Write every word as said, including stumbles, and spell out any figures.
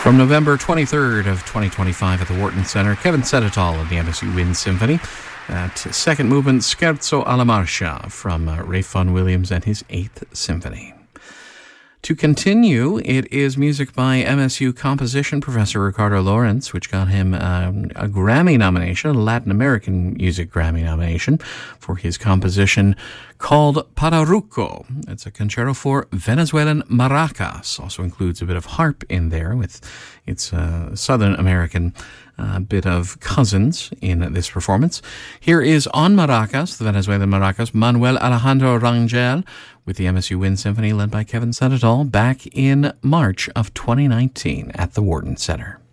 From November twenty-third of twenty twenty-five at the Wharton Center, Kevin Sedetall of the M S U Wind Symphony. That second movement, Scherzo alla Marcia, from uh, Ralph Vaughan Williams and his Eighth Symphony. To continue, it is music by M S U composition professor Ricardo Lawrence, which got him um, a Grammy nomination, a Latin American music Grammy nomination, for his composition called Pararuco. It's a concerto for Venezuelan maracas. Also includes a bit of harp in there with its uh, Southern American uh, bit of cousins in this performance. Here is on maracas, the Venezuelan maracas, Manuel Alejandro Rangel, with the M S U Wind Symphony led by Kevin Sedetall back in March of twenty nineteen at the Wharton Center.